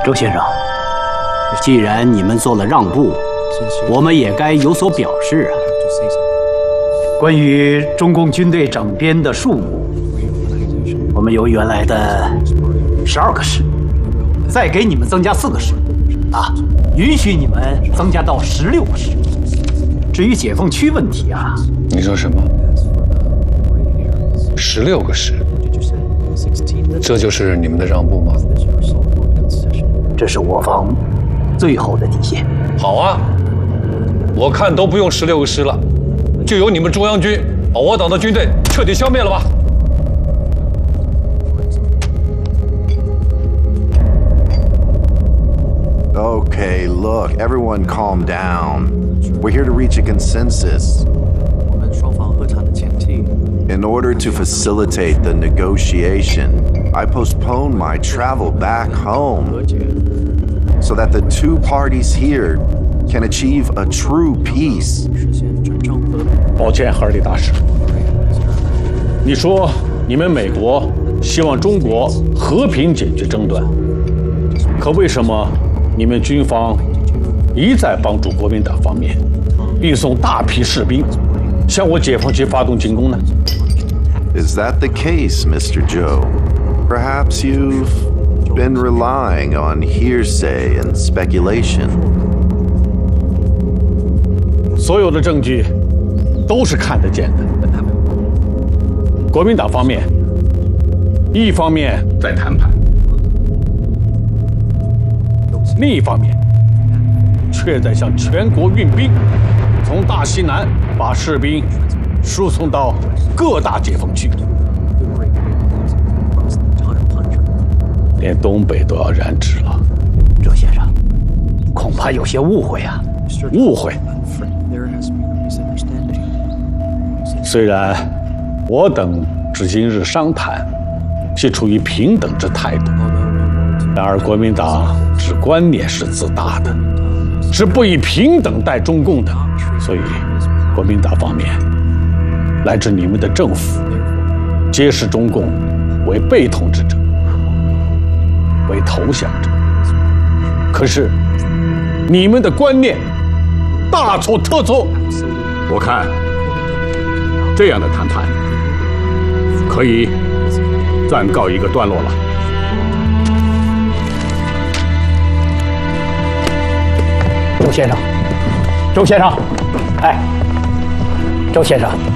周先生，既然你们做了让步，我们也该有所表示啊。关于中共军队整编的数目，我们由原来的12个师，再给你们增加4个师，允许你们增加到16个师。至于解放区问题啊， 你说什么？16个师，这就是你们的让步吗？ 这是我方最后的底线。 好啊，我看都不用16个师了，就由你们中央军把我党的军队彻底消灭了吧。 Okay, look, everyone calm down. We're here to reach a consensus. In order to facilitate the negotiation, I postponed my travel back home so that the two parties here can achieve a true peace. 抱歉，哈尔利大使，你说你们美国希望中国和平解决争端，可为什么你们军方一再帮助国民党方面运送大批士兵向我解放区发动进攻呢？ Is that the case, Mr. Joe? Perhaps you've been relying on hearsay and speculation. 所有的证据都是看得见的。国民党方面一方面在谈判，另一方面却在向全国运兵，从大西南把士兵输送到各大解放区，连东北都要染指了。 周先生，恐怕有些误会啊。 误会。虽然我等至今日商谈系处于平等之态度，然而国民党之观念是自大的，是不以平等待中共的，所以国民党方面乃至你们的政府，皆视中共为被统治者，为投降者。可是你们的观念大错特错。我看这样的谈判可以暂告一个段落了。 周先生，周先生，哎，周先生。